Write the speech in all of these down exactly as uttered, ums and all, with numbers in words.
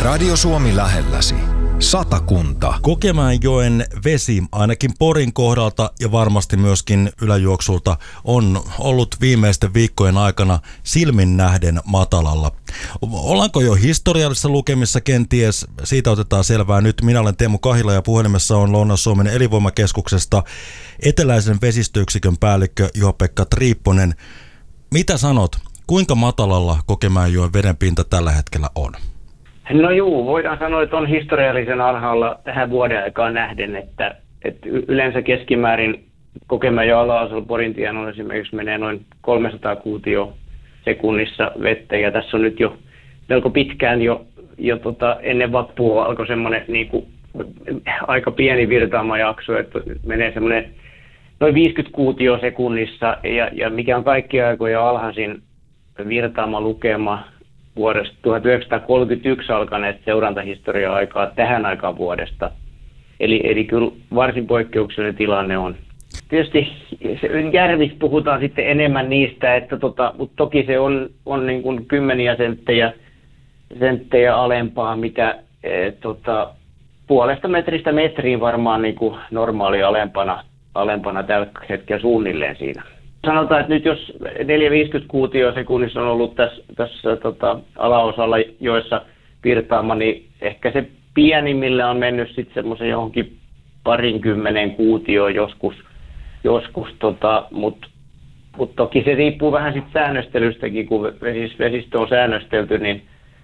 Radio Suomi lähelläsi. Satakunta. Kokemäenjoen vesi, ainakin Porin kohdalta ja varmasti myöskin yläjuoksulta, on ollut viimeisten viikkojen aikana silmin nähden matalalla. Ollaanko jo historiallisissa lukemissa kenties? Siitä otetaan selvää nyt. Minä olen Teemu Kahila ja puhelimessa on Lounais-Suomen elinvoimakeskuksesta eteläisen vesistöyksikön päällikkö Juha-Pekka Triipponen. Mitä sanot? Kuinka matalalla Kokemäenjoen vedenpinta tällä hetkellä on? No juu, voidaan sanoa, että on historiallisen alhaalla tähän vuoden aikaan nähden, että, että yleensä keskimäärin Kokemäenjoen ala-asolla Porintien on esimerkiksi menee noin kolmesataa kuutio sekunnissa vettä, ja tässä on nyt jo melko pitkään jo, jo tota, ennen vappua alkoi semmoinen niin kuin, aika pieni virtaamajakso, että menee semmoinen noin viisikymmentä kuutio sekunnissa, ja, ja mikä on kaikkia aikoja alhaisin virtaama lukema vuodesta tuhatyhdeksänsataakolmekymmentäyksi alkaneet seurantahistoria-aikaa tähän aikaan vuodesta. Eli, eli kyllä varsin poikkeuksellinen tilanne on. Tietysti järvissä puhutaan sitten enemmän niistä, että tota, mutta toki se on, on niin kuin kymmeniä senttejä, senttejä alempaa, mitä e, tota, puolesta metristä metriin varmaan niin kuin normaali alempana, alempana tällä hetkellä suunnilleen siinä. Sanotaan, että nyt jos neljäsataaviisikymmentä kuutio sekunnissa on ollut tässä, tässä tota, alaosalla joissa virtaama, niin ehkä se pienimmillä on mennyt sitten semmoisen johonkin parinkymmenen kuutioon joskus, joskus tota, mutta mut toki se riippuu vähän sitten säännöstelystäkin, kun vesis, vesistö on säännöstelty, niin,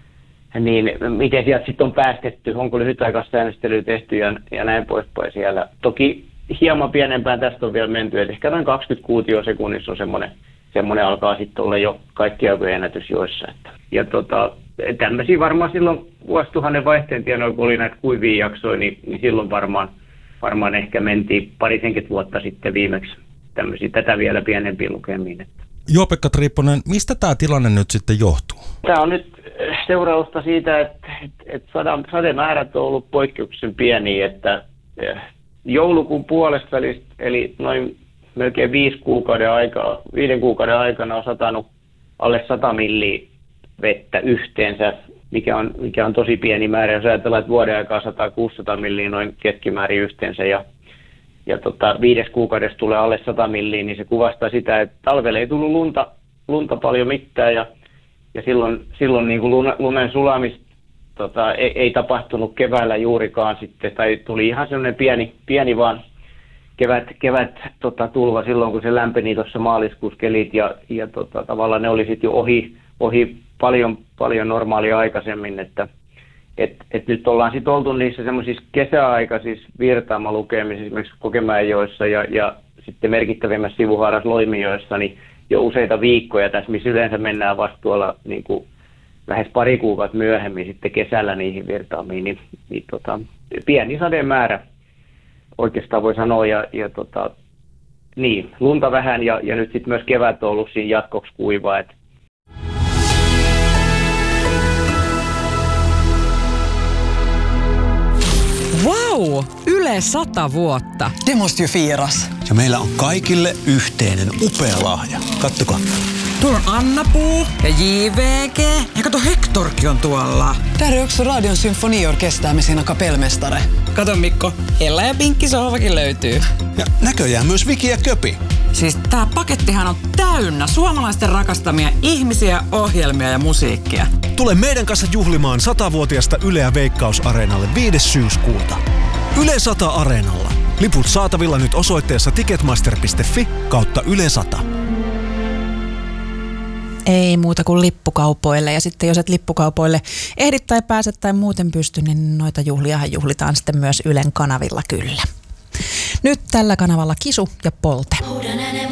niin miten sieltä sitten on päästetty, onko lyhytaikaista säännöstelyä tehty ja, ja näin poispäin siellä. Toki hieman pienempään tästä on vielä menty, että ehkä noin kaksikymmentä kuutio sekunnissa on semmoinen, semmoinen alkaa sitten olla jo kaikki aikojen ennätysjoissa. Että. Ja tota, tämmöisiä varmaan silloin vuosituhannen vaihteen tienoilla, kun oli näitä kuivia jaksoja, niin, niin silloin varmaan, varmaan ehkä mentiin parisenkymmentä vuotta sitten viimeksi tämmöisiä tätä vielä pienempiä lukemiin. Juha-Pekka Triipponen, mistä tämä tilanne nyt sitten johtuu? Tämä on nyt seurausta siitä, että, että sademäärät on ollut poikkeuksellisen pieniä, että joulukuun puolesta välistä, eli noin melkein viisi kuukauden aikaa, viiden kuukauden aikana on satanut alle sata milliä vettä yhteensä, mikä on, mikä on tosi pieni määrä. Jos ajatellaan, että vuoden aikaa sata kuusisataa milliä noin keskimäärin yhteensä, ja, ja tota, viides kuukaudessa tulee alle sata milliä, niin se kuvastaa sitä, että talvella ei tullut lunta, lunta paljon mitään, ja, ja silloin, silloin niin kuin lumen sulamista Tota, ei, ei tapahtunut keväällä juurikaan sitten, tai tuli ihan sellainen pieni, pieni vaan kevät, kevät tota, tulva silloin, kun se lämpeni tuossa maaliskuussa kelit, ja, ja tota, tavallaan ne oli sitten jo ohi, ohi paljon, paljon normaalia aikaisemmin, että et, et nyt ollaan sitten oltu niissä semmoisissa kesäaikaisissa virtaamalukemisissa, esimerkiksi Kokemäenjoessa ja, ja sitten merkittävimmässä sivuhaarassa Loimijoessa, niin jo useita viikkoja tässä, missä yleensä mennään vasta tuolla niin kuin lähes pari kuukautta myöhemmin sitten kesällä niihin virtaamiin, niin, niin tota, pieni sademäärä oikeastaan voi sanoa, ja, ja tota, niin, lunta vähän, ja, ja nyt sitten myös kevät on ollut siinä jatkoksi kuivaa. Et. Wow! Yle sata vuotta. Det måste ju firas. Ja meillä on kaikille yhteinen upea lahja. Kattokaa. Tuolla on Anna-Puu ja J V G. Ja kato, Hectorkin on tuolla. Där är också Radion symfoniorkester med sina kapellmästare. Kato Mikko, Ella ja Pinkki sohvakin löytyy. Ja näköjään myös Viki ja Köpi. Siis tää pakettihan on täynnä suomalaisten rakastamia ihmisiä, ohjelmia ja musiikkia. Tule meidän kanssa juhlimaan satavuotiasta Yleä Veikkaus-areenalle viides syyskuuta. Yle sata Areenalla. Liput saatavilla nyt osoitteessa ticketmaster piste fi kautta Yle sata. Ei muuta kuin lippukaupoille, ja sitten jos et lippukaupoille ehdit tai pääset tai muuten pysty, niin noita juhliahan juhlitaan sitten myös Ylen kanavilla kyllä. Nyt tällä kanavalla Kisu ja Polte.